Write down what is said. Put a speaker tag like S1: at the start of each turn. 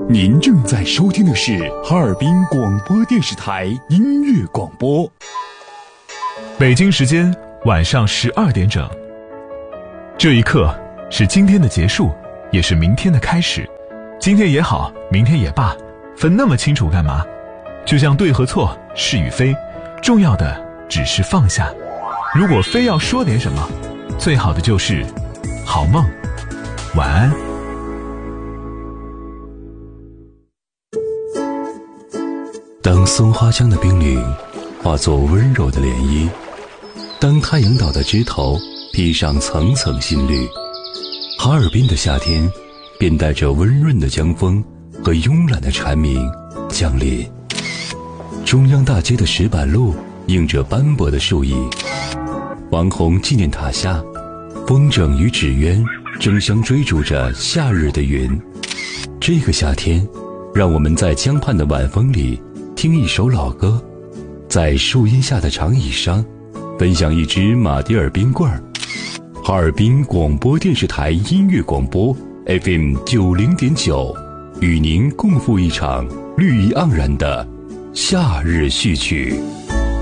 S1: 您正在收听的是哈尔滨广播电视台音乐广播。
S2: 北京时间晚上12点整。这一刻是今天的结束，也是明天的开始。今天也好，明天也罢，分那么清楚干嘛？就像对和错，是与非，重要的只是放下。如果非要说点什么，最好的就是好梦，晚安。
S3: 当松花江的冰凌化作温柔的涟漪，当太阳岛的枝头披上层层新绿，哈尔滨的夏天便带着温润的江风和慵懒的蝉鸣降临。中央大街的石板路映着斑驳的树影，王洪纪念塔下，风筝与纸鸢争相追逐着夏日的云。这个夏天，让我们在江畔的晚风里听一首老歌，在树荫下的长椅上分享一支马迭尔冰棍儿。哈尔滨广播电视台音乐广播 FM90.9， 与您共赴一场绿意盎然的夏日序曲。